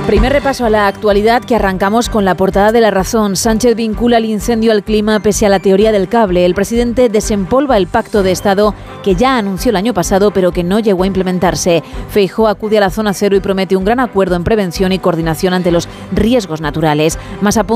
Primer repaso a la actualidad, que arrancamos con la portada de La Razón. Sánchez vincula el incendio al clima pese a la teoría del cable. El presidente desempolva el pacto de Estado que ya anunció el año pasado pero que no llegó a implementarse. Feijóo acude a la zona cero y promete un gran acuerdo en prevención y coordinación ante los riesgos naturales. Más